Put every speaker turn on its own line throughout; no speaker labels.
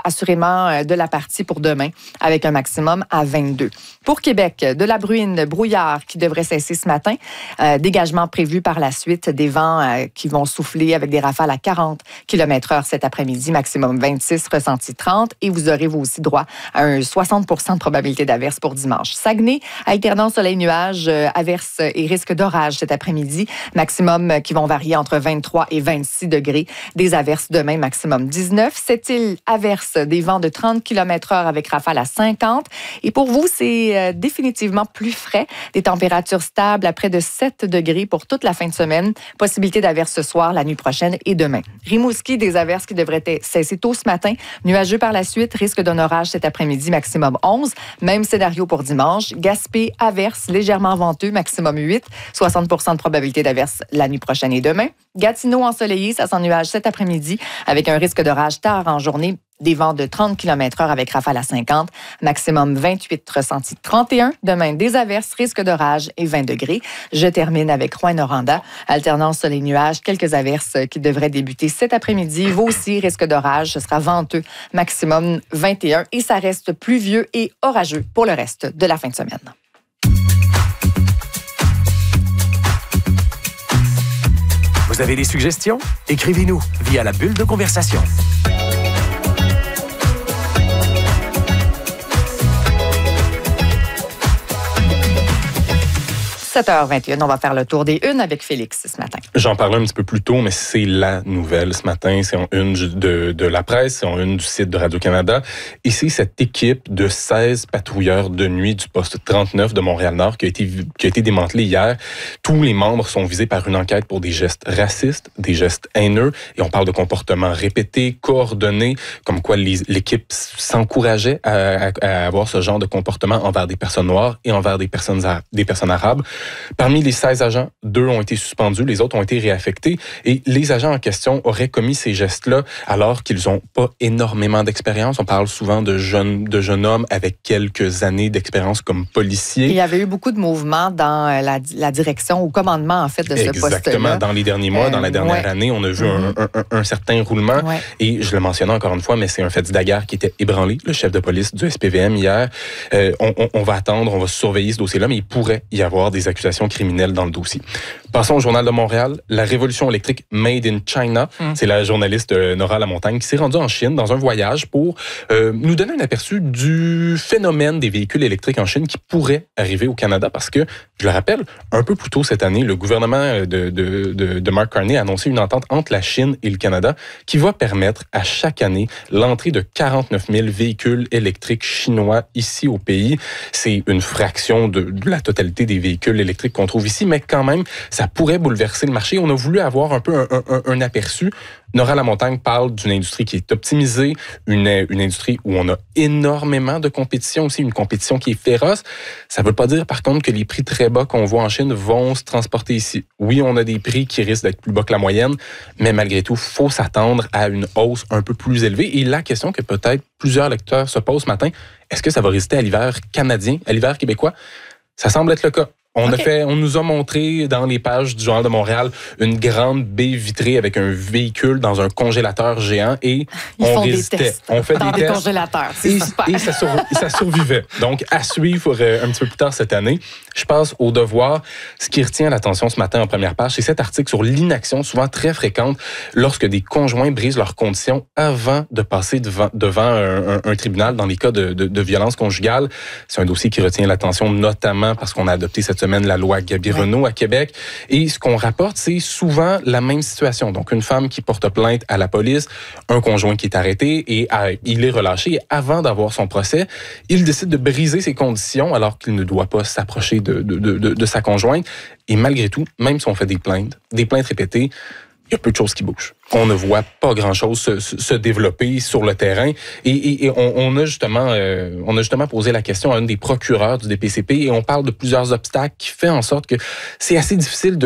assurément de la partie pour demain, avec un maximum à 22. Pour Québec, de la bruine, brouillard qui devrait cesser ce matin. Dégagement prévu par la suite, des vents qui vont souffler avec des rafales à 40 km/h cet après-midi, maximum 26, ressenti 30. Et vous aurez vous aussi droit à un 60 de probabilité d'averse pour dimanche. Saguenay, alternant soleil-nuage, averse et risque d'orage cet après-midi, maximum qui vont varier entre 23 et 26 degrés. Des averses demain, maximum 19. Sept-Îles, averse, des vents de 30 km/h avec rafale à 50. Et pour vous, c'est définitivement plus frais. Des températures stables à près de 7 degrés pour toute la fin de semaine. Possibilité d'averse ce soir, la nuit prochaine et demain. Rimouski, des averses qui devraient cesser tôt ce matin. Nuageux par la suite, risque d'un orage cet après-midi, maximum 11. Même scénario pour dimanche. Gaspé, averse, légèrement venteux, maximum 8. 60 de probabilité d'averse la nuit prochaine et demain. Gatineau, ensoleillé, ça s'ennuage cet après-midi avec un risque d'orage tard en journée. Des vents de 30 km/h avec rafale à 50. Maximum 28, ressenti 31. Demain, des averses, risque d'orage et 20 degrés. Je termine avec Rouyn-Noranda. Alternance soleil-nuage, quelques averses qui devraient débuter cet après-midi. Vous aussi, risque d'orage. Ce sera venteux. Maximum 21. Et ça reste pluvieux et orageux pour le reste de la fin de semaine.
Vous avez des suggestions? Écrivez-nous via la bulle de conversation.
7h21, on va faire le tour des unes avec Félix ce matin.
J'en parlais un petit peu plus tôt, mais c'est la nouvelle ce matin. C'est en une de la presse, c'est en une du site de Radio-Canada. Et c'est cette équipe de 16 patrouilleurs de nuit du poste 39 de Montréal-Nord qui a été démantelée hier. Tous les membres sont visés par une enquête pour des gestes racistes, des gestes haineux. Et on parle de comportements répétés, coordonnés, comme quoi l'équipe s'encourageait à avoir ce genre de comportement envers des personnes noires et envers des personnes arabes. Parmi les 16 agents, 2 ont été suspendus, les autres ont été réaffectés. Et les agents en question auraient commis ces gestes-là alors qu'ils n'ont pas énormément d'expérience. On parle souvent de jeunes hommes avec quelques années d'expérience comme policiers.
Il y avait eu beaucoup de mouvements dans la direction, au commandement, en fait, de ce poste-là.
Exactement. Dans les derniers mois, dans la dernière année, on a vu un certain roulement. Ouais. Et je le mentionnais encore une fois, mais c'est un fait Daguerre qui était ébranlé, le chef de police du SPVM hier. On va attendre, on va surveiller ce dossier-là, mais il pourrait y avoir des accusations criminelles dans le dossier. Passons au Journal de Montréal. La révolution électrique Made in China. C'est la journaliste Nora Lamontagne qui s'est rendue en Chine dans un voyage pour nous donner un aperçu du phénomène des véhicules électriques en Chine qui pourrait arriver au Canada parce que, je le rappelle, un peu plus tôt cette année, le gouvernement de Mark Carney a annoncé une entente entre la Chine et le Canada qui va permettre à chaque année l'entrée de 49 000 véhicules électriques chinois ici au pays. C'est une fraction de la totalité des véhicules électriques qu'on trouve ici, mais quand même, ça pourrait bouleverser le marché. On a voulu avoir un peu un aperçu. Nora Lamontagne parle d'une industrie qui est optimisée, une industrie où on a énormément de compétition aussi, une compétition qui est féroce. Ça ne veut pas dire, par contre, que les prix très bas qu'on voit en Chine vont se transporter ici. Oui, on a des prix qui risquent d'être plus bas que la moyenne, mais malgré tout, il faut s'attendre à une hausse un peu plus élevée. Et la question que peut-être plusieurs lecteurs se posent ce matin, est-ce que ça va résister à l'hiver canadien, à l'hiver québécois? Ça semble être le cas. On nous a montré dans les pages du Journal de Montréal une grande baie vitrée avec un véhicule dans un congélateur géant et on résistait. On fait
dans
des tests.
Congélateurs.
Et ça survivait. Donc, à suivre un petit peu plus tard cette année. Je passe au devoir. Ce qui retient l'attention ce matin en première page, c'est cet article sur l'inaction souvent très fréquente lorsque des conjoints brisent leurs conditions avant de passer devant un tribunal dans les cas de violence conjugale. C'est un dossier qui retient l'attention notamment parce qu'on a adopté cette semaine la loi Gabi-Renaud à Québec. Et ce qu'on rapporte, c'est souvent la même situation. Donc, une femme qui porte plainte à la police, un conjoint qui est arrêté et il est relâché. Et avant d'avoir son procès, il décide de briser ses conditions alors qu'il ne doit pas s'approcher de sa conjointe. Et malgré tout, même si on fait des plaintes répétées, il y a peu de choses qui bougent. On ne voit pas grand-chose se développer sur le terrain. Et on a justement posé la question à une des procureurs du DPCP et on parle de plusieurs obstacles qui fait en sorte que c'est assez difficile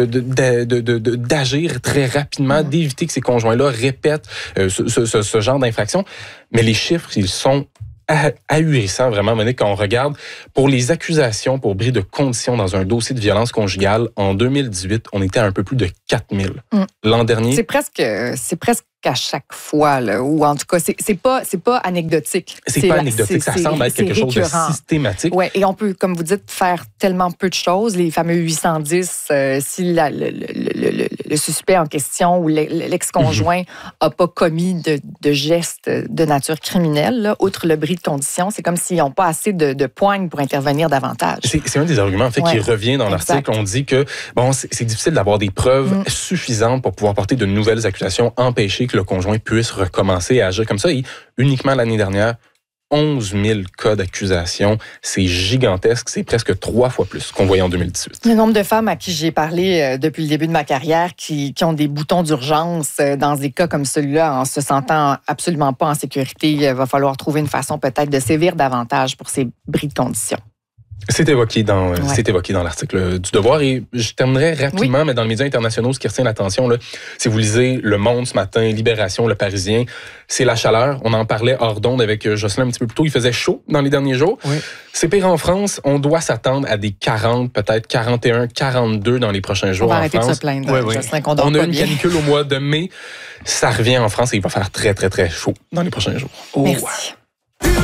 d'agir très rapidement, d'éviter que ces conjoints-là répètent ce genre d'infraction. Mais les chiffres, ils sont ahurissant, vraiment, Monique, quand on regarde pour les accusations pour bris de conditions dans un dossier de violence conjugale, en 2018, on était à un peu plus de 4 000. L'an dernier...
C'est presque
à chaque fois, là, ou en tout cas, c'est pas anecdotique.
C'est pas anecdotique, ça semble être quelque chose de systématique.
Oui, et on peut, comme vous dites, faire tellement peu de choses. Les fameux 810, si le suspect en question ou l'ex-conjoint n'a pas commis de gestes de nature criminelle, là, outre le bris de condition, c'est comme s'ils n'ont pas assez de poignes pour intervenir davantage.
C'est un des arguments en fait, qui revient dans l'article. On dit que c'est difficile d'avoir des preuves suffisantes pour pouvoir porter de nouvelles accusations, empêcher que le conjoint puisse recommencer à agir comme ça. Et uniquement l'année dernière, 11 000 cas d'accusation. C'est gigantesque. C'est presque 3 fois plus qu'on voyait en 2018.
Le nombre de femmes à qui j'ai parlé depuis le début de ma carrière qui ont des boutons d'urgence dans des cas comme celui-là en se sentant absolument pas en sécurité, il va falloir trouver une façon peut-être de sévir davantage pour ces bris de conditions.
C'est évoqué dans l'article du Devoir. Et je terminerai rapidement, mais dans les médias internationaux, ce qui retient l'attention, là, si vous lisez Le Monde ce matin, Libération, Le Parisien, c'est la chaleur. On en parlait hors d'onde avec Jocelyn un petit peu plus tôt. Il faisait chaud dans les derniers jours. Oui. C'est pire en France. On doit s'attendre à des 40, peut-être 41, 42 dans les prochains jours en France.
On va arrêter de se plaindre. Jocelyn, qu'on dort
on a
pas
une
bien.
canicule au mois de mai. Ça revient en France et il va faire très, très, très chaud dans les prochains jours.
Merci.